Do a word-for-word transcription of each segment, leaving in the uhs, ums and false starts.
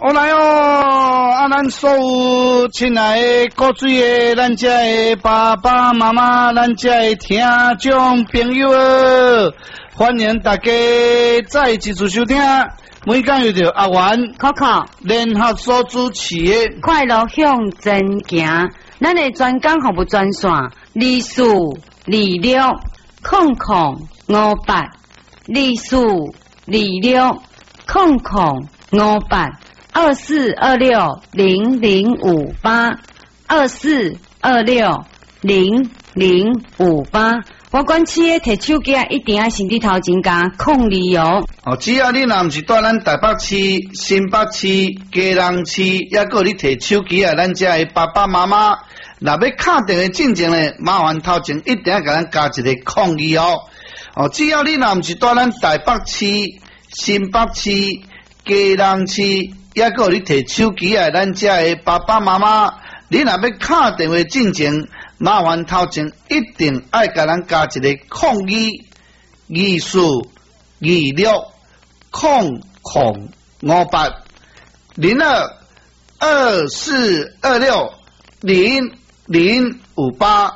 我来哦！啊，咱所有亲爱的各水的，咱遮的爸爸妈妈，咱遮的听众朋友啊，欢迎大家再一次收听。每讲有着阿元、 Coco 联合所主持的快乐向前行，咱的专讲服务专线：二四二六空空五八，二四二六空空五八。二四二六零零五八，二四二六零零五八。我管企业摕手机啊，一定要先伫头前加控理由。 哦，只要你若毋是住咱台北市、新北市、基隆市，抑个你摕手机啊，咱遮的爸爸妈妈，若要敲电话进前呢，麻烦头前一定要甲咱加一个控理由。哦，只要你若毋是住咱台北市、新北市、基隆市。抑个你摕手机啊，咱遮的爸爸妈妈，你若要敲电话进前，麻烦头前一定爱甲咱加一个空二二四二六空空五八零二二四二六零零五八。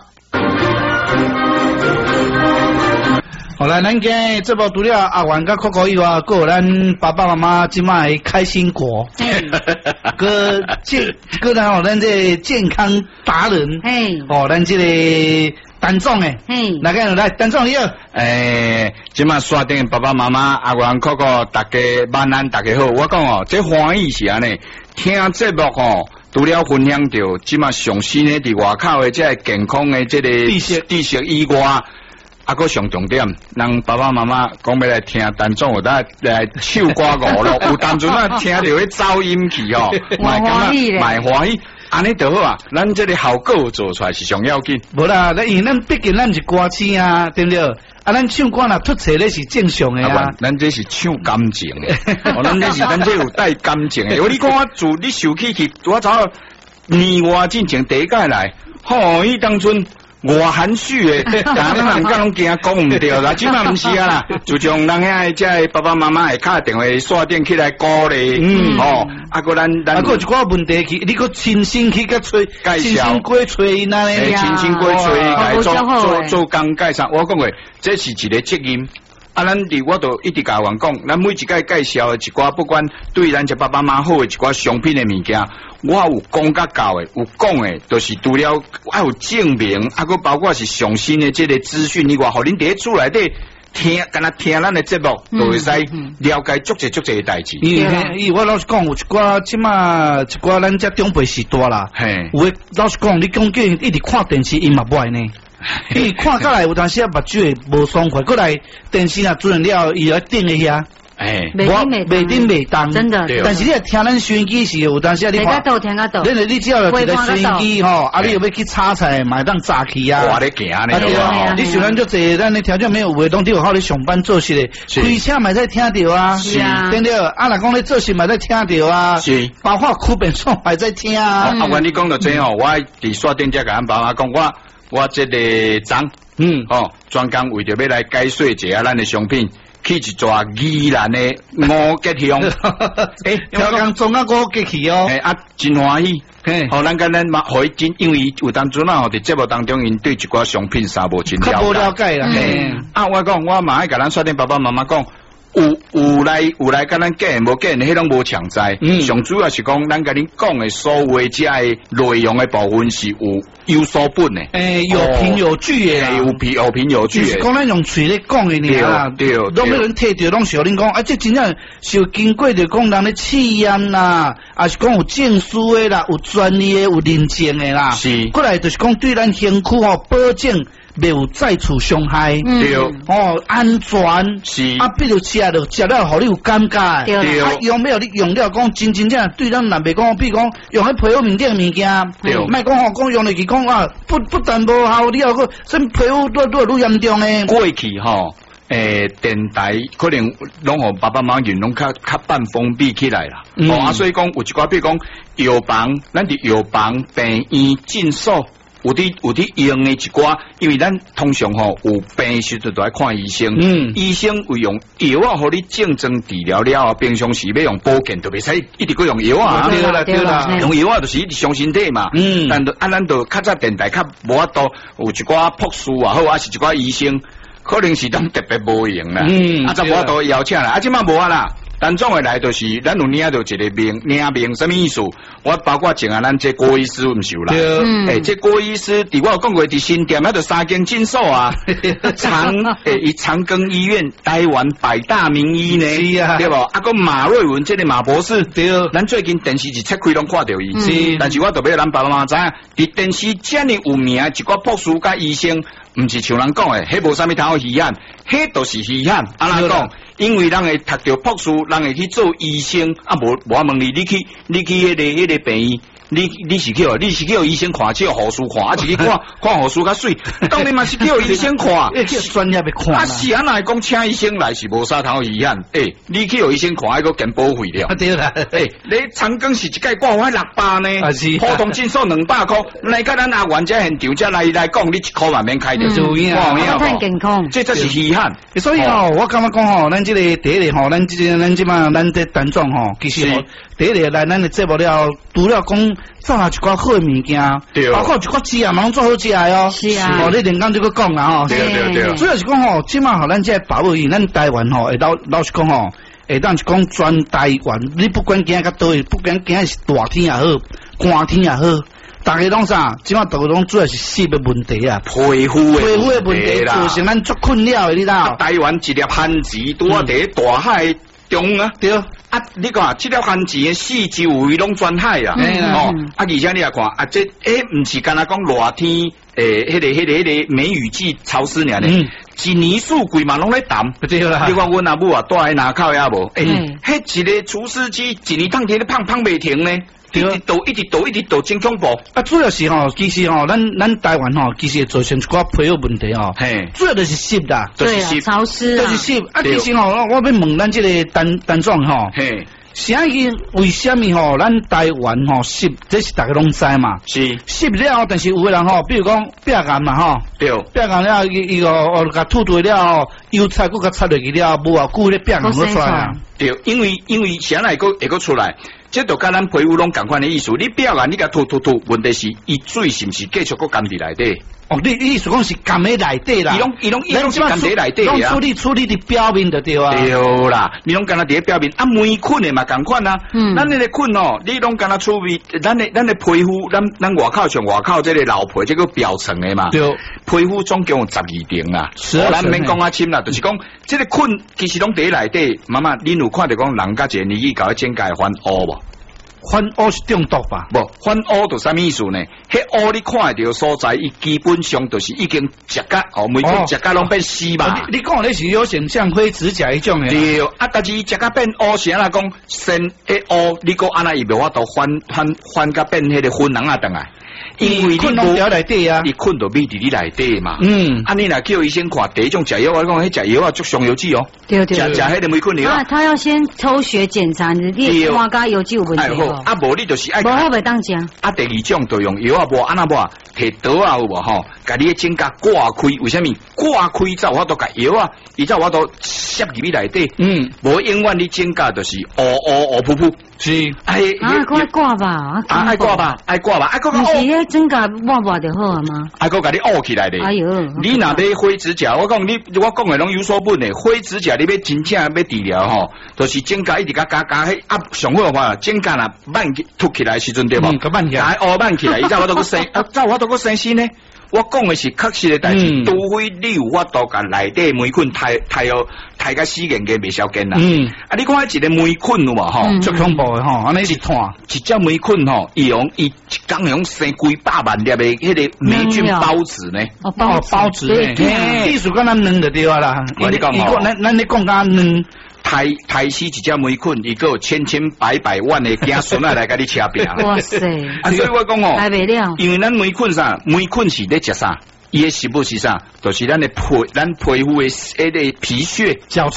好来，咱今日这部除了阿元甲 Coco 以外，还有咱爸爸妈妈即卖的开心果，个健，个然后咱这健康达人，嘿，哦，咱这个单总诶，嘿，来个来单总你好， 诶，即卖刷定爸爸妈妈阿元 Coco 大家晚安，大家好，我讲哦，这欢喜是安尼，听节目吼。除了分享到即卖上新诶伫外口诶这健康诶这个知识知识以外。啊，个上重点，让爸爸妈妈讲要来听单总，有得来唱歌娱乐，有当阵啊听到迄噪音器哦， 蛮欢喜咧， 蛮欢喜，安尼就好啊。咱这个效果做出来是上要紧。 无啦，咱因为咱毕竟咱是歌星啊，对不对？啊，咱唱歌若出错咧是正常诶啊。 咱这是唱感情诶，哦，咱这是咱这有带感情诶。我你看我自你受起去，我早年外进前第一届来，吼，迄当阵。我含蓄诶，但咱人家拢惊讲唔对啦，即摆毋是啊啦，就像咱遐即爸爸妈妈会敲电话刷电起来鼓励，嗯，哦，啊个咱咱， 啊个有一寡问题去，你个亲身去甲吹介绍，亲身过吹因安尼， 亲身过吹来做做做工介绍，我讲诶，这是一个责任。啊，咱伫我都一直甲员讲，咱每一届介绍诶一寡，不管对咱只爸爸妈妈好诶一寡商品诶物件，我有讲甲到诶，有讲诶，就是除了还有证明，啊个包括是上新诶即个资讯以外，互恁伫咧厝内底听，敢若听咱诶节目，就会使了解足侪足侪诶代志。 伊伊我老实讲，有一寡即马一寡咱只长辈时代啦，嘿，有诶老实讲，你讲叫一直看电视，伊嘛不爱呢。因为看起来有当时啊，目睭会无爽快，过来电视啊做完了，伊要顶一下，哎， 袂顶袂顶袂当， 真的。 但是你听咱收音机是有当时啊，你看， 听得到， 你你只要有一个收音机吼，啊，你又要去炒菜，买当炸起啊， 哇，你行呢？ 啊，你像咱就这，咱的条件没有话，拢伫好咧上班做事咧，开车嘛在听到啊， 是啊， 对不对？啊，若讲咧做事嘛在听到啊，是，包括苦本爽还在听啊。 啊，原你讲到这哦，我伫刷电遮甲俺爸妈讲我。我这个张，嗯，哦，专工为着要来解说一下咱的商品，去一抓宜兰的五吉乡， 诶，调工种啊五吉去哦， 诶啊，真欢喜，嘿，好，咱跟咱嘛，可以真，因为有当阵啊，伫节目当中，因对一寡商品啥无真了解， 较无了解啦， 嘿，啊，我讲，我嘛爱甲咱刷电爸爸妈妈讲。有有来有来，甲咱见无见，迄拢无强在。嗯，上主要是讲，咱甲恁讲的所谓遮的内容的部分是有有所本的。 诶，有凭有据的， 有凭有凭有据的。 就是讲咱用嘴咧讲的呢啦， 对对。 拢有人摕着，拢是互恁讲，啊，这真正是有经过着讲人咧试验啦，啊是讲有证书的啦，有专业有认证的啦。是。过来就是讲对咱身躯吼保证。袂有再次伤害， 对， 哦，安全是啊，比如吃了食了，互你有感觉，对，啊，用了你用了讲真真正对咱南北讲，比如讲用喺皮肤面顶物件，对，莫讲吼讲用落去讲啊，不不但无效，你又个甚皮肤都都愈严重诶。 过去吼，诶，电台可能拢互爸爸妈妈用拢较较半封闭起来啦，哦啊，所以讲有一寡比如讲药房，咱伫药房、病院、诊所。 有啲有啲用的一寡，因为咱通常吼有病时就都爱看医生，嗯，医生会用药啊，互你症状治疗了，平常时要用保健，就袂使一直搁用药啊， 对啦对啦， 用药啊就是一直伤身体嘛，嗯，但啊咱就较早电台较无法度，有一寡博士啊好，还是一寡医生，可能是当特别无用啦，嗯，啊就无法度邀请啦，啊即摆无啊啦。单总的来就是咱有领到一个名，领名什么意思？我包括前啊，咱这郭医师毋是有啦，诶、欸，这郭医师伫我有讲过，伫新店那就三间诊所啊，长诶，伊长庚医院台湾百大名医呢，是啊，对无？啊，个马瑞文这个马博士，对，咱最近电视一切开拢看到伊，是，但是我特别咱爸爸妈妈知影，伫电视遮尔有名，一个博士甲医生。毋是像人讲诶，迄无啥物通好稀罕，迄都是稀罕。安怎讲？因为人会读着博士，人会去做医生，啊无我问你，你去你去迄、那个迄、那个病院，你你是去你是去医生看，去护士看，啊是去看看护士较水，当然嘛是去医生看， 诶，这专业要看。 啊是啊，若讲请医生来是无啥通好稀罕，诶，你去医生看，还个减保费了。 啊对啦， 诶，你长庚是一届挂我六百呢，啊是，普通诊所两百块，来甲咱阿元遮现场遮来来讲，你一块嘛免开着。 注意啊， 太健康， 这这是稀罕。 所以哦，我感觉讲吼，咱这个第一个吼，咱这个咱即嘛，咱这单壮吼，其实吼，第一个来咱的节目了，除了讲做下一寡好物件，包括一寡食啊，嘛做好食的哦。 是啊， 哦，你连讲这个讲啊吼， 对对对。 主要是讲吼，即嘛吼，咱这保卫员，咱台湾吼，会老老实讲吼，会当是讲全台湾，你不管今个倒位，不管今是大天也好，寒天也好。大家拢啥？即马大家拢主要是食的问题啊， 皮肤的皮肤的问题造成咱足困扰的，你知道？ 台湾一粒番薯拄啊伫大海中啊， 对。 啊，你看这粒番薯的四周围拢全海啊，哦，啊，而且你也看啊，这诶，唔是干那讲热天，诶，迄个、迄个、迄个梅雨季潮湿尔呢，一年四季嘛拢咧淡， 对啦。 你看阮阿母啊，住喺南口也无，诶，迄一个除湿机一年冬天咧胖胖袂停呢。一直倒，一直倒，一直倒，真恐怖。 啊，主要是吼，其实吼，咱咱台湾吼，其实会造成一寡皮肤问题吼。嘿，主要就是湿啦， 就是湿，潮湿就是湿。啊，其实吼，我要问咱这个单单总吼，嘿，啥伊为什么吼，咱台湾吼湿，这是大家拢知嘛。是湿了，但是有个人吼，比如讲鼻癌嘛吼，对，鼻癌了，伊伊个哦，甲吐出了，油菜佮甲插落去了，无啊，久咧鼻癌都出来啊。 对，因为因为啥来个会个出来？这就甲咱皮肤拢共款的意思，你表啊，你甲吐吐吐，问题是伊水是毋是继续搁甘伫内底？哦，你你意思讲是甘喺内底啦？伊拢伊拢伊拢是甘伫内底啊！拢处理处理伫表面就对啊。对啦，你拢干那伫表面，啊霉菌的嘛共款啊。嗯。咱那个菌哦，你拢干那处理，咱的咱的皮肤，咱咱外口像外口这个老皮这个表层的嘛。对。皮肤总共有十二层啊。是啊。咱免讲啊深啦，就是讲这个菌其实拢伫内底。妈妈，恁有看到讲人家一个年纪搞整改翻乌无？ 翻乌是中毒吧？ 不，翻乌就啥意思呢？迄乌你看到所在，伊基本上就是已经食甲哦，每个食甲拢变死嘛。你讲的是有像像灰指甲迄种的。对，啊，但是食甲变乌是安那讲，先迄乌，你讲安那伊无法度翻翻翻甲变迄个粉人啊，等来。因为你无内底啊，伊困到秘伫你内底嘛。嗯，啊，你若叫医生看第一种食药，我讲迄食药啊，足伤油脂哦。对对。食食迄个霉菌药。啊， 他要先抽血检查你的肝加油脂有问题哦。 啊，无你就是爱。 无好袂当食。 啊，第二种就用药啊，无安那无，摕刀啊有无吼？甲你的指甲刮开，为虾米？刮开之后我都甲药啊，伊才我都摄入去内底。嗯。无永远你指甲就是乌乌乌噗噗。是。哎。 啊，快刮吧。 啊，爱刮吧，爱刮吧，爱刮吧。 指甲抹抹就好啊吗？ 还佫甲你凹起来咧。哎呦！你若要灰指甲，我讲你，我讲的拢有所本的。灰指甲你要真正要治疗吼，就是指甲一直甲加加迄啊上好话，指甲若慢凸起来时阵对无？嗯，慢起来，凹慢起来，伊才我都佫生，啊，才我都佫生新呢。我讲的是确实的代志，除非你有法度甲内底霉菌太太哦太甲死硬嘅未消根啦。嗯，啊，你看一个霉菌有无吼？ 最恐怖的吼，安尼一看， 一只霉菌吼，伊用伊一工用生几百万粒的迄个霉菌孢子呢？ 哦，孢孢子呢？意思讲咱软就对啊啦。 我你讲吼，咱咱你讲甲软。 胎胎死一只霉菌，伊个有千千百百万的子孙啊来甲你车拼。哇塞！啊，所以我讲哦，因为咱霉菌啥，霉菌是咧食啥？伊的食物是啥？就是咱的皮，咱皮肤的迄个皮屑、 角质、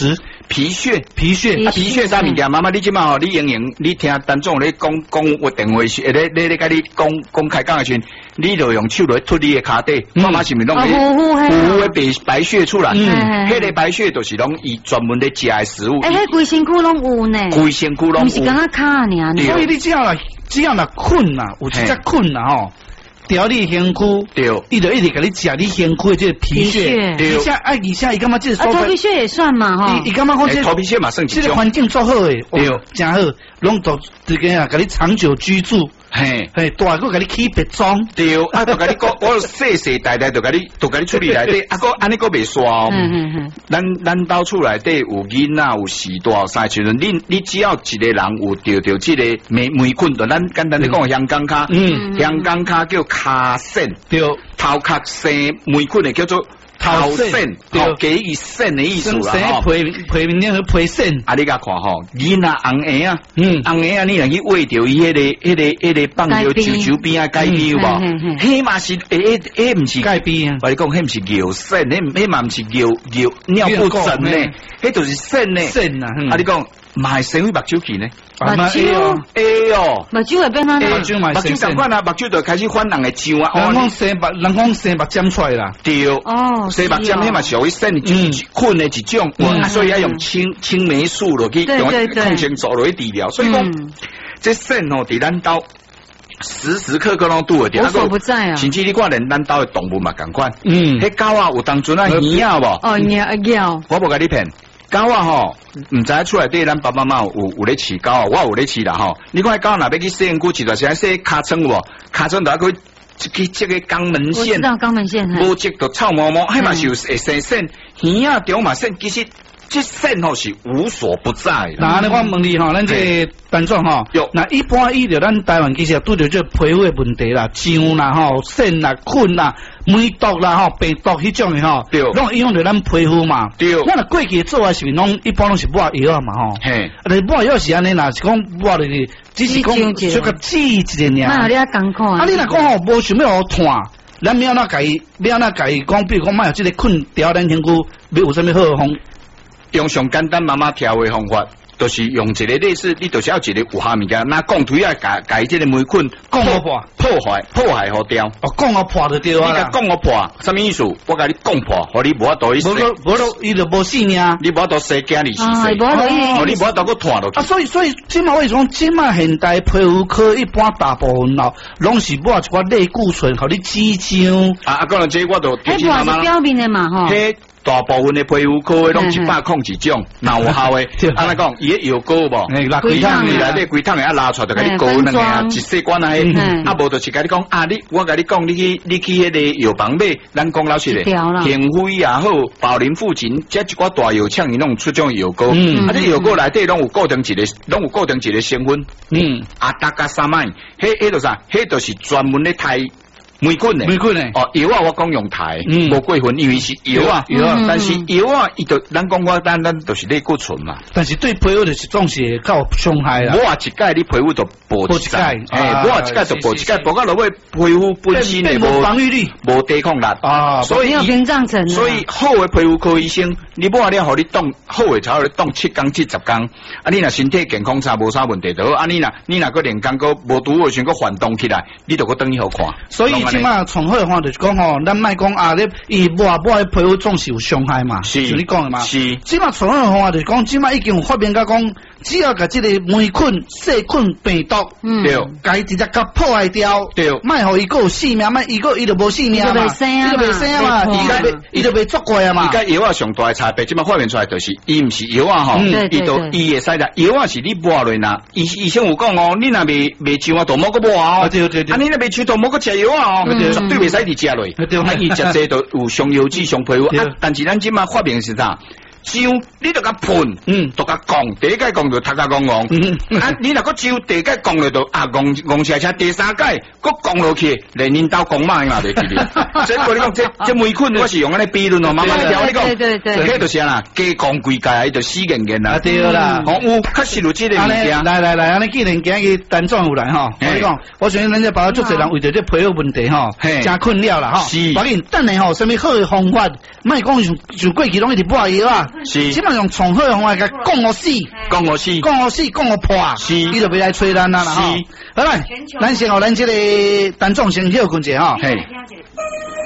皮屑， 皮屑， 啊皮屑啥物件？妈妈，你即马吼，你莹莹，你听陈总咧讲讲我电话时，咧咧咧甲你讲讲开讲的时阵，你就用手来脱你的骹底，妈妈是毋是弄糊糊糊糊的白白屑出来？嗯，迄个白屑就是拢伊专门咧食的食物。 哎，迄规身躯拢有呢， 规身躯拢有， 毋是讲啊骹尔。 所以你只要啦，只要啦困啦，有一只困啦吼。调你身躯，对，伊就一直甲你食你身躯的这个皮屑，而且哎，而且伊感觉这个所在， 头皮屑也算嘛哈， 伊伊感觉讲这头皮屑嘛算一种， 这个环境做好诶，对，真好，拢都这个啊，甲你长久居住，嘿，嘿，大个甲你起别妆， 对，啊，都甲你讲，我细细代代都甲你，都甲你处理内底，啊个安尼个袂煞哦，嗯嗯嗯，咱咱兜厝内底有囡仔有时大三时阵，你你只要一个人有着着这个霉霉菌，就咱简单咧讲香港卡，嗯，香港卡叫卡腺，对，头壳生霉菌的叫做头腺，对，给予腺的意思啦， 吼，皮皮面那个皮腺， 啊，你甲看吼，囡仔红牙啊，嗯，红牙啊，你若去喂着伊迄个迄个迄个放着球球边啊改边有无？迄嘛是诶诶，毋是改边啊， 我你讲迄毋是尿腺，迄迄嘛毋是尿尿尿不整呢，迄就是腺呢， 腺啊， 啊，你讲。嘛系生为目睭去呢？ 目睭， 哎哟， 目睭会变安尼， 目睭嘛，目睭相关啊，目睭就开始反人的睭啊。 人讲生目，人讲生目尖出来啦。 对，哦，生目尖迄嘛属于肾菌的一种，所以要用青青霉素落去用抗生素落去治疗。所以讲，这肾哦，伫咱兜时时刻刻拢拄会着。 无所不在啊。 甚至你看连咱兜的动物嘛共款。嗯，迄狗啊有当阵啊耳啊无？ 哦，耳啊咬。 我无甲你骗。狗啊吼，唔知出来对咱爸爸妈妈有有咧饲狗啊，我有咧饲啦吼。你看狗若要去洗身躯，一段时间洗尻川无，尻川就要去去这个肛门腺，我知道肛门腺， 无即就臭毛毛，迄嘛是有会生腺，耳啊中嘛腺，其实这腺吼是无所不在。 那你我问你吼，咱这单总吼，那一般伊着咱台湾其实拄着这皮肤的问题啦，痒啦吼，腺啦、菌啦。梅毒啦吼，病毒迄种的吼，拢影响着咱皮肤嘛。对，咱若过去做啊，是拢一般拢是抹药啊嘛吼。嘿，但是抹药是安尼啦，是讲抹的，只是讲做个治一个尔。 那你啊艰苦啊！ 啊，你若讲吼，无想要互断，咱要哪家要哪家讲，比如讲，莫有即个菌调咱身躯，要有啥物好方？ 用上简单妈妈调的方法。就是用一个类似，你就是要一个有效物件，那钢腿啊，甲甲伊这个霉菌讲我破破坏破坏好掉。 哦，讲我破就对啊。 你甲讲我破，什么意思？我甲你讲破，互你无法度去洗。 无无无，伊就无死呢。 你无法度洗惊你死死。 啊，无法度。 哦，你无法度个断落去。 啊，所以所以，即马为什么即马现代皮肤科一般大部分咯，拢是抹一寡类固醇，互你止痒。 啊啊，讲到这我就提醒妈妈。迄是表面的嘛吼。 大部分的皮肤科的拢一百控制种，那有效的。安尼讲，伊个药膏无，规桶伊内底规桶的啊拉出来，就甲你膏两个啊，一细管啊，啊无就是甲你讲啊，你我甲你讲，你去你去迄个药房买，咱讲老实的，平辉也好，宝林附近，这一寡大药厂伊拢出种药膏，啊，这药膏内底拢有固定一个，拢有固定一个成分，嗯，啊，大加三麦，迄迄度啥？迄度是专门咧汰。霉菌呢？ 霉菌呢？ 哦，药啊，我讲用台，嗯，无过分，因为是药啊，药啊，但是药啊，伊就咱讲我单单都是类固醇嘛。 但是对皮肤就是总是会较伤害啦。 我话一盖，你皮肤就补一盖，哎，我话一盖就补一盖，补到落尾皮肤本身的无防御力， 无抵抗力啊，所以屏障层。 所以好的皮肤科医生，你抹了，互你冻好的才会冻七工至十工。啊，你若身体健康差无啥问题就好。啊，你若你若个连工个无拄好，想个反动起来，你就个等于好看。 所以。即马从好的话就是讲吼，咱莫讲啊，你伊抹抹的皮肤总是有伤害嘛，是你讲的嘛。是。即马从好的方法就是讲，即马已经有发明甲讲，只要甲即个霉菌、细菌、病毒，对，甲伊直接甲破坏掉，对，莫互伊个有性命，莫伊个伊就无性命嘛，伊就袂生啊嘛，伊个伊就袂作怪啊嘛。 伊甲药啊上大的差别，即马发明出来就是，伊毋是药啊吼，伊就伊会使啦，药啊是你抹落呐，医医生有讲哦，你若未未像我大毛个抹哦，对对对，啊你若未像大毛个食药啊哦。绝对袂使伫食落，啊！伊食这都有伤油脂、伤皮肤啊。但是咱即马发明是啥？招你就甲喷，嗯，就甲降，第一届降就头壳降降，啊！你若个招第二届降了就啊降降下下，第三届个降落去，连领导讲嘛嘛袂记哩。所以我你讲这这霉菌，我是用安尼比论哦，慢慢调。你讲，对对对，迄就是啦，加降规界，伊就死硬硬啦。 对啦， 哦，有确实有这个物件。 来来来，安尼既然今日单总有来吼，我讲，我相信咱这包足侪人为着这皮肤问题吼，真困扰啦吼。是，反正等下吼，什么好的方法，莫讲像像过去拢一直抹药啊。 是， 即马用从好的方法甲讲我死， 讲我死， 讲我死，讲我破， 是， 伊就袂来催咱啦啦吼。好啦，咱先互咱即个陈总先休困者吼。 嘿。